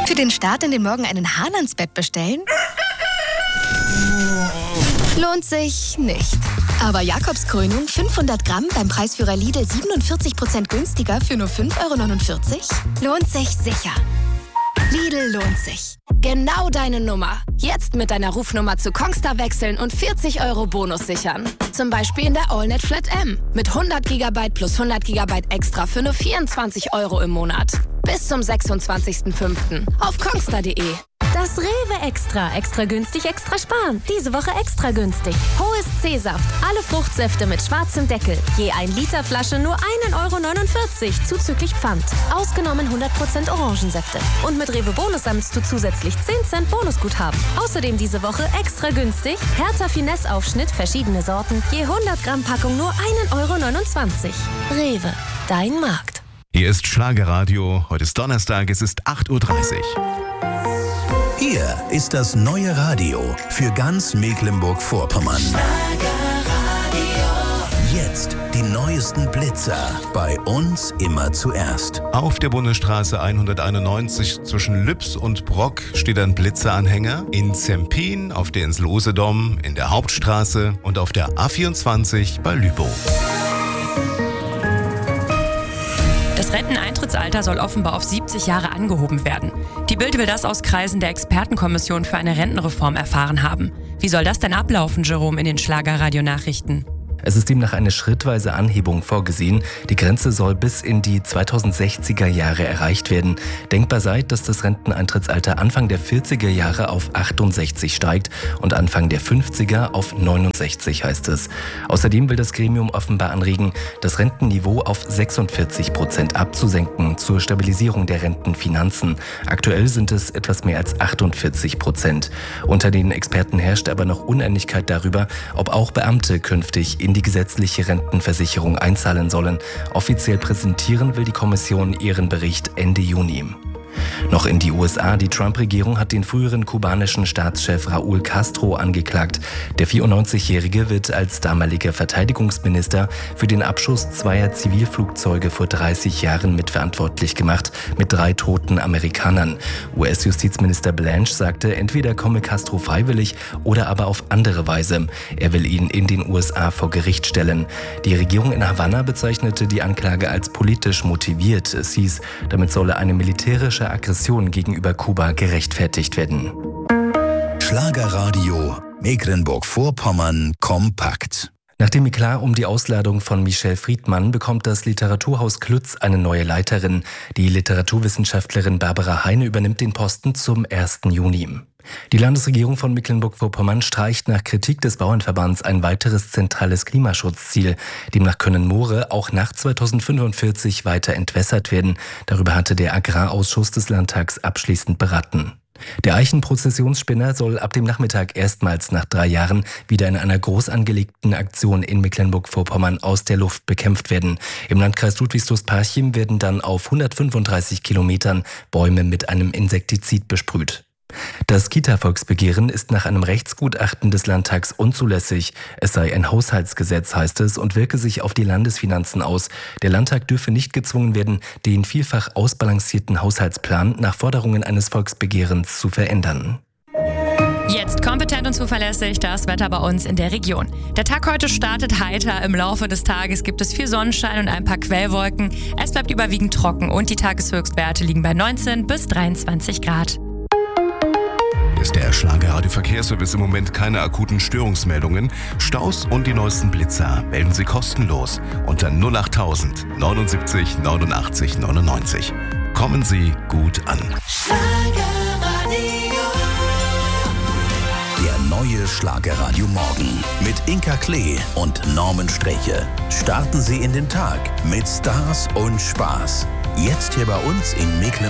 Für den Start in den Morgen einen Hahn ans Bett bestellen? Lohnt sich nicht. Aber Jakobskrönung 500 Gramm beim Preisführer Lidl 47% günstiger für nur 5,49 €? Lohnt sich sicher. Lidl lohnt sich. Genau deine Nummer. Jetzt mit deiner Rufnummer zu Kongstar wechseln und 40 € Bonus sichern. Zum Beispiel in der AllNet Flat M. Mit 100 GB plus 100 GB extra für nur 24 € im Monat. Bis zum 26.05. auf kongstar.de. Das Rewe Extra. Extra günstig, extra sparen. Diese Woche extra günstig. Hohes C-Saft. Alle Fruchtsäfte mit schwarzem Deckel. Je 1 Liter Flasche nur 1,49 € zuzüglich Pfand. Ausgenommen 100% Orangensäfte. Und mit Rewe Bonus sammelst du zusätzlich 10 Cent Bonusguthaben. Außerdem diese Woche extra günstig. Hertha Finesse Aufschnitt, verschiedene Sorten. Je 100 Gramm Packung nur 1,29 €. Rewe. Dein Markt. Hier ist Schlagerradio. Heute ist Donnerstag, es ist 8:30 Uhr. Hier ist das neue Radio für ganz Mecklenburg-Vorpommern. Jetzt die neuesten Blitzer. Bei uns immer zuerst. Auf der Bundesstraße 191 zwischen Lübs und Brock steht ein Blitzeranhänger. In Zempin, auf der Insel Usedom, in der Hauptstraße und auf der A24 bei Lübbow. Das Renteneintrittsalter soll offenbar auf 70 Jahre angehoben werden. Die Bild will das aus Kreisen der Expertenkommission für eine Rentenreform erfahren haben. Wie soll das denn ablaufen, Jerome, in den Schlagerradio-Nachrichten? Es ist demnach eine schrittweise Anhebung vorgesehen. Die Grenze soll bis in die 2060er Jahre erreicht werden. Denkbar sei, dass das Renteneintrittsalter Anfang der 40er Jahre auf 68 steigt und Anfang der 50er auf 69, heißt es. Außerdem will das Gremium offenbar anregen, das Rentenniveau auf 46% abzusenken zur Stabilisierung der Rentenfinanzen. Aktuell sind es etwas mehr als 48%. Unter den Experten herrscht aber noch Uneinigkeit darüber, ob auch Beamte künftig in die gesetzliche Rentenversicherung einzahlen sollen. Offiziell präsentieren will die Kommission ihren Bericht Ende Juni. Noch in die USA. Die Trump-Regierung hat den früheren kubanischen Staatschef Raúl Castro angeklagt. Der 94-Jährige wird als damaliger Verteidigungsminister für den Abschuss zweier Zivilflugzeuge vor 30 Jahren mitverantwortlich gemacht, mit 3 toten Amerikanern. US-Justizminister Blanche sagte, entweder komme Castro freiwillig oder aber auf andere Weise. Er will ihn in den USA vor Gericht stellen. Die Regierung in Havanna bezeichnete die Anklage als politisch motiviert. Es hieß, damit solle eine militärische Aggression gegenüber Kuba gerechtfertigt werden. Schlagerradio Mecklenburg-Vorpommern kompakt. Nach dem Eklat um die Ausladung von Michelle Friedmann bekommt das Literaturhaus Klütz eine neue Leiterin. Die Literaturwissenschaftlerin Barbara Heine übernimmt den Posten zum 1. Juni. Die Landesregierung von Mecklenburg-Vorpommern streicht nach Kritik des Bauernverbands ein weiteres zentrales Klimaschutzziel. Demnach können Moore auch nach 2045 weiter entwässert werden. Darüber hatte der Agrarausschuss des Landtags abschließend beraten. Der Eichenprozessionsspinner soll ab dem Nachmittag erstmals nach 3 Jahren wieder in einer groß angelegten Aktion in Mecklenburg-Vorpommern aus der Luft bekämpft werden. Im Landkreis Ludwigslust-Parchim werden dann auf 135 Kilometern Bäume mit einem Insektizid besprüht. Das Kita-Volksbegehren ist nach einem Rechtsgutachten des Landtags unzulässig. Es sei ein Haushaltsgesetz, heißt es, und wirke sich auf die Landesfinanzen aus. Der Landtag dürfe nicht gezwungen werden, den vielfach ausbalancierten Haushaltsplan nach Forderungen eines Volksbegehrens zu verändern. Jetzt kompetent und zuverlässig das Wetter bei uns in der Region. Der Tag heute startet heiter. Im Laufe des Tages gibt es viel Sonnenschein und ein paar Quellwolken. Es bleibt überwiegend trocken und die Tageshöchstwerte liegen bei 19 bis 23 Grad. Ist der Schlagerradio-Verkehrsservice im Moment keine akuten Störungsmeldungen. Staus und die neuesten Blitzer melden Sie kostenlos unter 08000 79 89 99. Kommen Sie gut an. Der neue Schlagerradio Morgen mit Inka Klee und Norman Streche. Starten Sie in den Tag mit Stars und Spaß. Jetzt hier bei uns in Mecklenburg.